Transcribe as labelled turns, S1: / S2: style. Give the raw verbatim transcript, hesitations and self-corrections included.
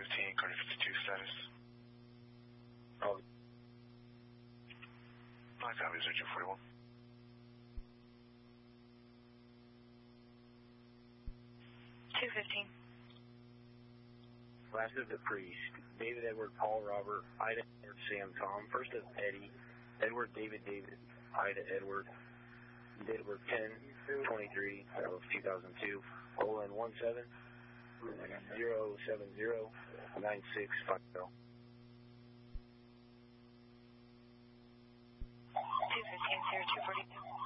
S1: fifteen, Carter fifty-two status.
S2: Oh.
S1: Black copy, is two forty-one.
S3: two fifteen.
S2: Last of the priest, David Edward, Paul Robert, Ida Edward, Sam Tom. First of Eddie, Edward David David, Ida Edward, Edward ten twenty-three of two thousand two, O N one seven zero seven zero nine six five zero.
S3: two fifteen, zero two forty.